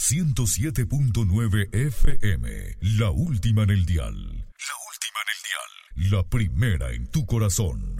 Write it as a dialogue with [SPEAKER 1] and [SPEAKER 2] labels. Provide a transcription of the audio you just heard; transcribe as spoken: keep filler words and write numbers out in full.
[SPEAKER 1] ciento siete punto nueve F M. La última en el dial. La última en el dial. La primera en tu corazón.